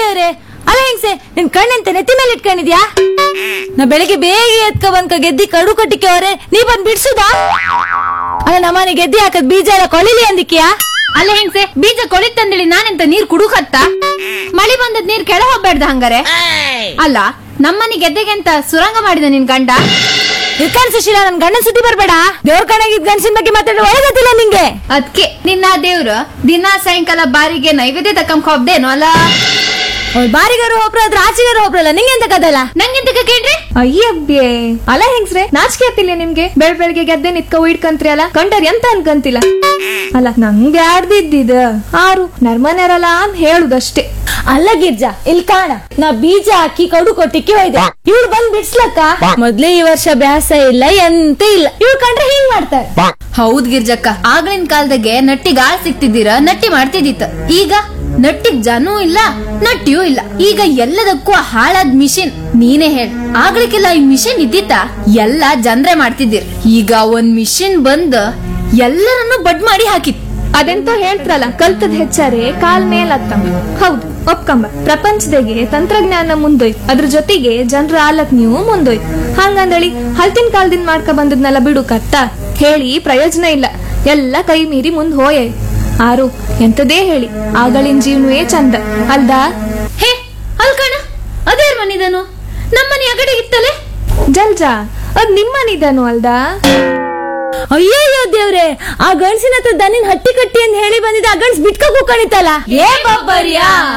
ದೇವ್ರೆ, ಅಲ್ಲ ಹೆಂಗ್ಸೆ, ನಿನ್ ಕಣ್ಣಂತೆ ನೆತ್ತಿ ಮೇಲೆ ಇಟ್ಕೊಂಡಿದ್ಯಾ? ನಾ ಬೆಳಿಗ್ಗೆ ಬೇಗ ಎತ್ಕ ಬಂದ್ಕ ಗೆದ್ದಿ ಕಡು ಕಟ್ಟಿಕೆ ಅವ್ರೆ, ನೀ ಬಂದ್ ಬಿಡ್ಸುದಾ? ಅಲ್ಲ ನಮ್ಮನೆ ಗೆದ್ದಿ ಹಾಕದ್ ಬೀಜ ಎಲ್ಲ ಕೊಳಿಲಿ ಅಂದಿಕ್ಯಾ? ಅಲ್ಲ ಹೆಂಗ್ಸೆ, ಬೀಜ ಕೊಳಿತಂದೇಳಿ ನಾನೆಂತ ನೀರ್ ಕುಡುಕತ್ತ? ಮಳಿ ಬಂದದ್ ನೀರ್ ಕೆಳ ಹೋಗ್ಬೇಡ್ದ ಹಂಗಾರೆ? ಅಲ್ಲ ನಮ್ಮನೆ ಗೆದ್ದೆಗೆ ಅಂತ ಸುರಂಗ ಮಾಡಿದ ನಿನ್ ಗಂಡ? ಇರ್ಕಾನ್ ಸುಶೀಲ, ನನ್ ಗಂಡನ್ ಸುದ್ದಿ ಬರ್ಬೇಡ. ದೇವ್ರ ಕಣಗಿದ್ ಗಂಡಸಿನ ಬಗ್ಗೆ ಮಾತಾಡೋ ಒಳಗತ್ತಿಲ್ಲ ನಿಂಗೆ. ಅದ್ಕೆ ನಿನ್ನ ದೇವ್ರು ದಿನಾ ಸಾಯಂಕಾಲ ಬಾರಿಗೆ ನೈವೇದ್ಯ ತಕ್ಕಂಕ ಹೋಗ್ದೇನು ಅಲ್ಲ? ಬಾರಿಗಾರು ಒಬ್ರು ಅದ್ರ ಆಚೆಗಾರು ಒಬ್ರಲ್ಲ, ನಿಂಗೆ ಎಂತ ಕದಲ್ಲ? ನಂಗೆಂತ ಕೇಳ್ರಿ? ಅಯ್ಯಬ್ಯೆ, ಅಲ್ಲ ಹೆಂಗ್ಸ್ರೆ, ನಾಚಿಕೆ ಆತಿಲ್ಲ ನಿಮ್ಗೆ? ಬೆಳಗ್ಗೆ ಗೆದ್ದೆ ನಿತ್ಕ ಇಟ್ಕಂತ್ರಿ ಅಲ್ಲ, ಕಂಡರ್ ಎಂತ ಅನ್ಕಂತಿಲ್ಲ. ಅಲ್ಲ ನಂಗೆ ಆಡ್ದಿದ್ದಿದ ಆರು ನರ್ಮನೆರಲ್ಲ ಅಂತ ಹೇಳುದಷ್ಟೇ. ಅಲ್ಲ ಗಿರ್ಜಾ, ಇಲ್ಲಿ ಕಾಣ, ನಾ ಬೀಜ ಹಾಕಿ ಕಡು ಕೊಟ್ಟಿಕ್ಕೆ ಹೋಯ್ದೆ, ಇವ್ಳು ಬಂದ್ ಬಿಡ್ಸ್ಲಕ್ಕ. ಮೊದ್ಲೇ ಈ ವರ್ಷ ಬ್ಯಾಸ ಇಲ್ಲ ಎಂತ ಇಲ್ಲ, ಇವ್ಳು ಕಂಡ್ರೆ ಹಿಂಗ್ ಮಾಡ್ತಾರೆ. ಹೌದ್ ಗಿರ್ಜಕ್ಕ, ಆಗ್ಲಿನ ಕಾಲದಾಗೆ ನಟ್ಟಿಗ್ ಆಳ್ ಸಿಕ್ತಿದ್ದೀರ, ನಟ್ಟಿ ಮಾಡ್ತಿದ್ದಿತ್ತ. ಈಗ ನಟ್ಟಿಗ್ ಜನೂ ಇಲ್ಲ, ನಟ್ಟಿಯೂ ಇಲ್ಲ. ಈಗ ಎಲ್ಲದಕ್ಕೂ ಹಾಳಾದ್ ಮಿಷಿನ್. ನೀನೇ ಹೇಳ, ಆಗ್ಲಿಕ್ಕೆಲ್ಲ ಈ ಮಿಷಿನ್ ಇದ್ದಿತ್ತ? ಎಲ್ಲ ಜನ್ರೆ ಮಾಡ್ತಿದ್ದೀರ್. ಈಗ ಒಂದ್ ಮಿಷಿನ್ ಬಂದ್ ಎಲ್ಲರನ್ನು ಬಡ್ ಮಾಡಿ ಹಾಕಿತ್. ಅದೆಂತೋ ಹೇಳ್ತಾರಲ್ಲ, ಕಲ್ತದ್ ಹೆಚ್ಚಾರೆ ಕಾಲ್ ಮೇಲ್ ಹತ್ತಂಬ. ಹೌದು, ಒಪ್ಕಂಬ. ಪ್ರಪಂಚದಾಗೆ ತಂತ್ರಜ್ಞಾನ ಮುಂದೋಯ್ತು, ಅದ್ರ ಜೊತೆಗೆ ಜನರ ಆಲಕ್ ನೀವು ಮುಂದೋಯ್ತು. ಹಂಗಂದಳಿ ಹಲ್ತಿನ ಕಾಲದಿಂದ ಮಾಡ್ಕ ಬಂದದ್ನೆಲ್ಲ ಬಿಡು ಕತ್ತ ಹೇಳಿ ಪ್ರಯೋಜನ ಇಲ್ಲ. ಎಲ್ಲ ಕೈ ಮೀರಿ ಮುಂದ್ ಹೋಯೆ. ಆರು ಎಂತದೇ ಹೇಳಿ, ಆಗಳಿನ ಜೀವನವೇ ಚಂದ ಅಲ್ದಾ? ಹೇ ಅಲ್ಕಣ, ಅದೇರ್ ಮನಿದನು? ನಮ್ಮನೆ ಅಗಡೆ ಇತ್ತಲೆ ಜಲ್ಜಾ, ಅದ್ ನಿಮ್ಮನಿದನು ಅಲ್ದಾ? ಅಯ್ಯಯ್ಯೋ ದೇವ್ರೆ, ಆ ಗಂಡ್ಸಿನ ಹತ್ರ ದನಿನ್ ಹಟ್ಟಿ ಕಟ್ಟಿ ಅಂತ ಹೇಳಿ ಬಂದಿದ್ದ, ಆ ಗಂಡ್ಸ್ ಬಿಟ್ಕ ಕೂಕಣಿತಲ್ಲ. ಏ ಬಬ್ಬರಿಯಾ?